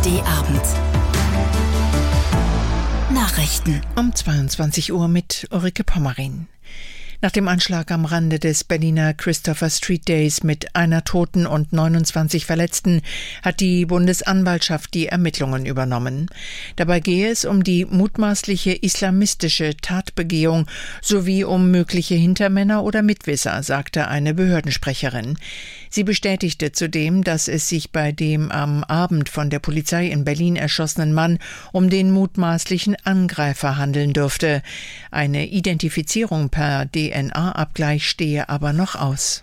ARD-Abend. Nachrichten um 22 Uhr mit Ulrike Pommerin. Nach dem Anschlag am Rande des Berliner Christopher Street Days mit einer Toten und 29 Verletzten hat die Bundesanwaltschaft die Ermittlungen übernommen. Dabei gehe es um die mutmaßliche islamistische Tatbegehung sowie um mögliche Hintermänner oder Mitwisser, sagte eine Behördensprecherin. Sie bestätigte zudem, dass es sich bei dem am Abend von der Polizei in Berlin erschossenen Mann um den mutmaßlichen Angreifer handeln dürfte. Eine Identifizierung per DNA-Abgleich stehe aber noch aus.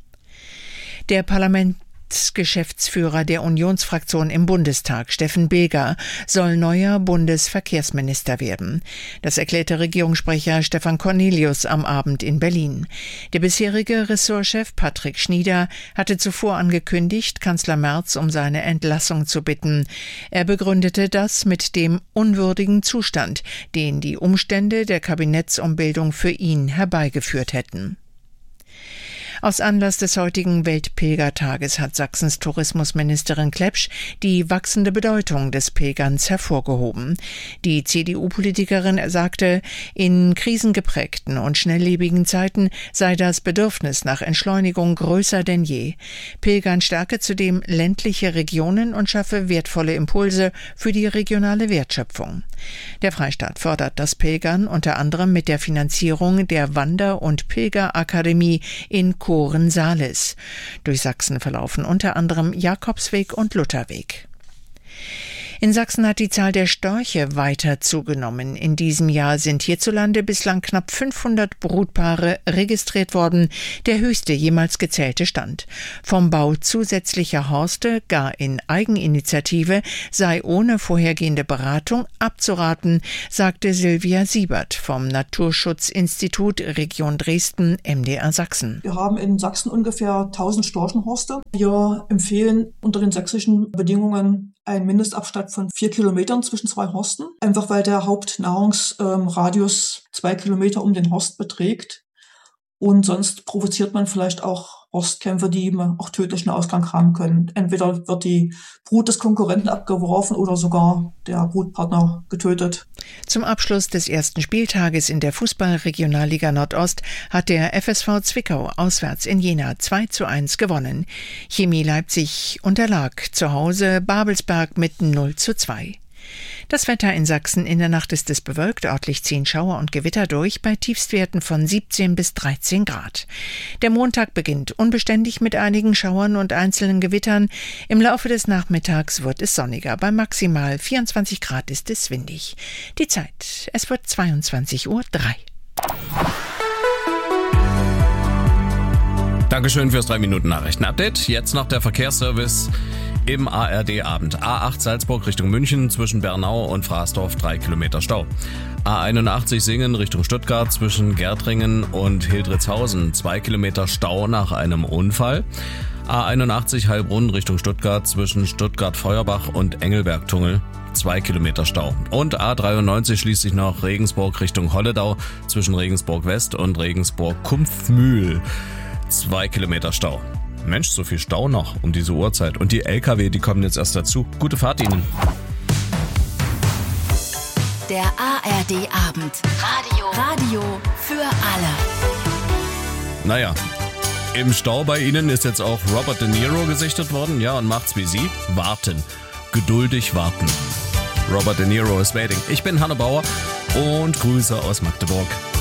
Der Parlamentsgeschäftsführer der Unionsfraktion im Bundestag, Steffen Bilger, soll neuer Bundesverkehrsminister werden. Das erklärte Regierungssprecher Stefan Cornelius am Abend in Berlin. Der bisherige Ressortchef Patrick Schnieder hatte zuvor angekündigt, Kanzler Merz um seine Entlassung zu bitten. Er begründete das mit dem unwürdigen Zustand, den die Umstände der Kabinettsumbildung für ihn herbeigeführt hätten. Aus Anlass des heutigen Weltpilgertages hat Sachsens Tourismusministerin Klepsch die wachsende Bedeutung des Pilgerns hervorgehoben. Die CDU-Politikerin sagte, in krisengeprägten und schnelllebigen Zeiten sei das Bedürfnis nach Entschleunigung größer denn je. Pilgern stärke zudem ländliche Regionen und schaffe wertvolle Impulse für die regionale Wertschöpfung. Der Freistaat fördert das Pilgern unter anderem mit der Finanzierung der Wander- und Pilgerakademie in Kohren-Salis. Durch Sachsen verlaufen unter anderem Jakobsweg und Lutherweg. In Sachsen hat die Zahl der Störche weiter zugenommen. In diesem Jahr sind hierzulande bislang knapp 500 Brutpaare registriert worden, der höchste jemals gezählte Stand. Vom Bau zusätzlicher Horste, gar in Eigeninitiative, sei ohne vorhergehende Beratung abzuraten, sagte Silvia Siebert vom Naturschutzinstitut Region Dresden, MDR Sachsen. Wir haben in Sachsen ungefähr 1000 Storchenhorste. Wir empfehlen unter den sächsischen Bedingungen einen Mindestabstand von 4 Kilometern zwischen zwei Horsten, einfach weil der Hauptnahrungsradius 2 Kilometer um den Horst beträgt. Und sonst provoziert man vielleicht auch Horstkämpfe, die auch tödlichen Ausgang haben können. Entweder wird die Brut des Konkurrenten abgeworfen oder sogar der Brutpartner getötet. Zum Abschluss des ersten Spieltages in der Fußball-Regionalliga Nordost hat der FSV Zwickau auswärts in Jena 2:1 gewonnen. Chemie Leipzig unterlag zu Hause Babelsberg mit 0:2. Das Wetter in Sachsen: in der Nacht ist es bewölkt, örtlich ziehen Schauer und Gewitter durch, bei Tiefstwerten von 17 bis 13 Grad. Der Montag beginnt unbeständig mit einigen Schauern und einzelnen Gewittern. Im Laufe des Nachmittags wird es sonniger, bei maximal 24 Grad ist es windig. Die Zeit: es wird 22:03 Uhr. Dankeschön fürs 3-Minuten-Nachrichten-Update. Jetzt noch der Verkehrsservice im ARD-Abend. A8 Salzburg Richtung München zwischen Bernau und Fraßdorf 3 Kilometer Stau. A81 Singen Richtung Stuttgart zwischen Gärtringen und Hildritzhausen 2 Kilometer Stau nach einem Unfall. A81 Heilbrunn Richtung Stuttgart zwischen Stuttgart-Feuerbach und Engelberg-Tunnel 2 Kilometer Stau. Und A93 schließlich noch Regensburg Richtung Holledau zwischen Regensburg West und Regensburg-Kumpfmühl 2 Kilometer Stau. Mensch, so viel Stau noch um diese Uhrzeit. Und die LKW, die kommen jetzt erst dazu. Gute Fahrt Ihnen. Der ARD-Abend. Radio für alle. Naja, im Stau bei Ihnen ist jetzt auch Robert De Niro gesichtet worden. Ja, und macht's wie Sie. Warten. Geduldig warten. Robert De Niro is waiting. Ich bin Hanno Bauer und Grüße aus Magdeburg.